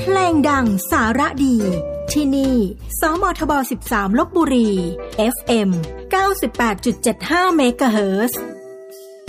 เพลงดังสาระดีที่นี่สมทบ 13 ลพบุรี FM 98.75 เมกะเฮิรตซ์